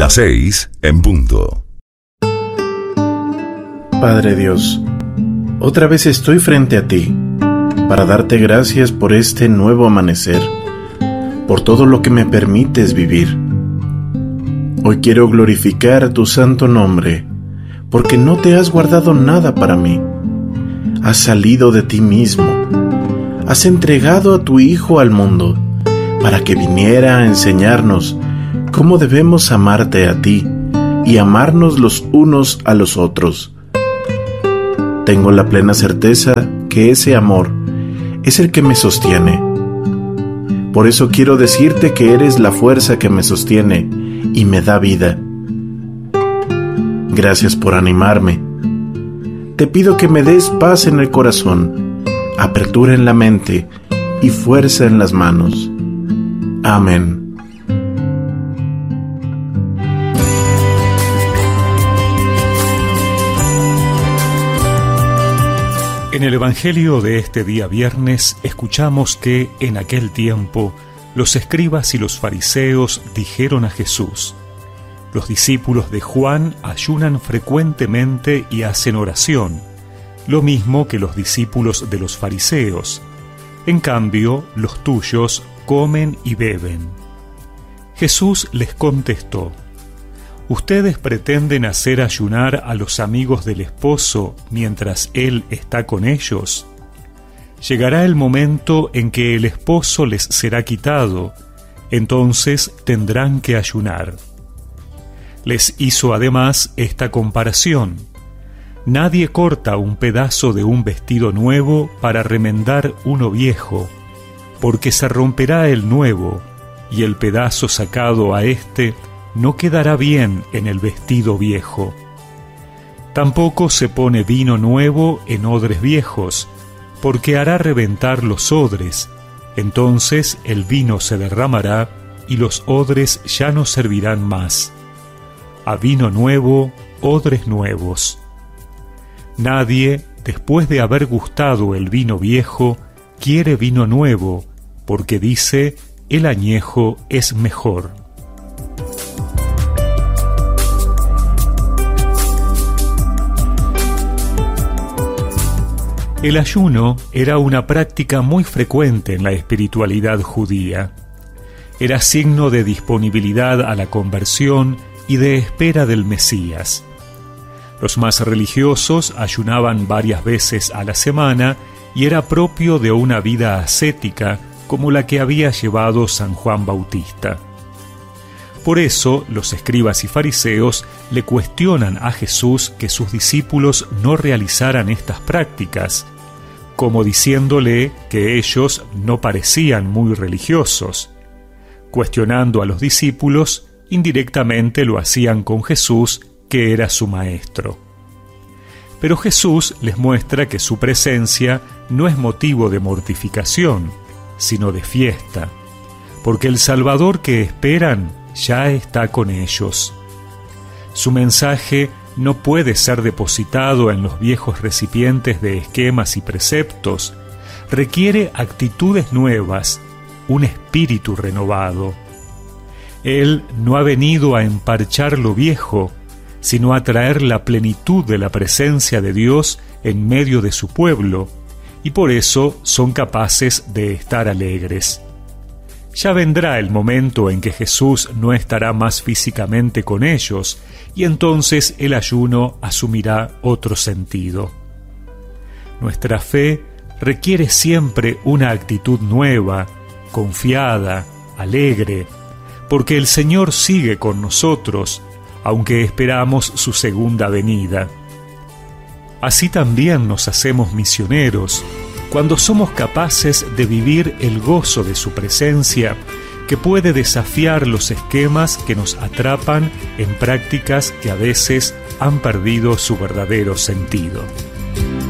Las 6 en punto. Padre Dios, otra vez estoy frente a ti para darte gracias por este nuevo amanecer, por todo lo que me permites vivir. Hoy quiero glorificar tu santo nombre, porque no te has guardado nada para mí. Has salido de ti mismo. Has entregado a tu Hijo al mundo para que viniera a enseñarnos cómo debemos amarte a ti y amarnos los unos a los otros. Tengo la plena certeza que ese amor es el que me sostiene. Por eso quiero decirte que eres la fuerza que me sostiene y me da vida. Gracias por animarme. Te pido que me des paz en el corazón, apertura en la mente y fuerza en las manos. Amén. En el Evangelio de este día viernes escuchamos que en aquel tiempo los escribas y los fariseos dijeron a Jesús: los discípulos de Juan ayunan frecuentemente y hacen oración, lo mismo que los discípulos de los fariseos. En cambio, los tuyos comen y beben. Jesús les contestó: ¿ustedes pretenden hacer ayunar a los amigos del esposo mientras él está con ellos? Llegará el momento en que el esposo les será quitado, entonces tendrán que ayunar. Les hizo además esta comparación: nadie corta un pedazo de un vestido nuevo para remendar uno viejo, porque se romperá el nuevo, y el pedazo sacado a éste no quedará bien en el vestido viejo. Tampoco se pone vino nuevo en odres viejos, porque hará reventar los odres, entonces el vino se derramará y los odres ya no servirán más. A vino nuevo, odres nuevos. Nadie, después de haber gustado el vino viejo, quiere vino nuevo, porque dice: el añejo es mejor. El ayuno era una práctica muy frecuente en la espiritualidad judía. Era signo de disponibilidad a la conversión y de espera del Mesías. Los más religiosos ayunaban varias veces a la semana y era propio de una vida ascética como la que había llevado San Juan Bautista. Por eso, los escribas y fariseos le cuestionan a Jesús que sus discípulos no realizaran estas prácticas, como diciéndole que ellos no parecían muy religiosos. Cuestionando a los discípulos, indirectamente lo hacían con Jesús, que era su maestro. Pero Jesús les muestra que su presencia no es motivo de mortificación, sino de fiesta, porque el Salvador que esperan ya está con ellos. Su mensaje no puede ser depositado en los viejos recipientes de esquemas y preceptos. Requiere actitudes nuevas, un espíritu renovado. Él no ha venido a emparchar lo viejo, sino a traer la plenitud de la presencia de Dios en medio de su pueblo, y por eso son capaces de estar alegres. Ya vendrá el momento en que Jesús no estará más físicamente con ellos, y entonces el ayuno asumirá otro sentido. Nuestra fe requiere siempre una actitud nueva, confiada, alegre, porque el Señor sigue con nosotros, aunque esperamos su segunda venida. Así también nos hacemos misioneros, cuando somos capaces de vivir el gozo de su presencia, que puede desafiar los esquemas que nos atrapan en prácticas que a veces han perdido su verdadero sentido.